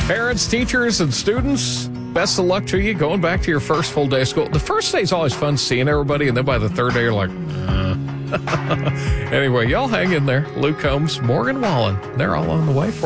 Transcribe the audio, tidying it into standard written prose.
Parents, teachers, and students, best of luck to you going back to your first full day of school. The first day is always fun seeing everybody, and then by the third day, you're like, Anyway, y'all hang in there. Luke Combs, Morgan Wallen, they're all on the way for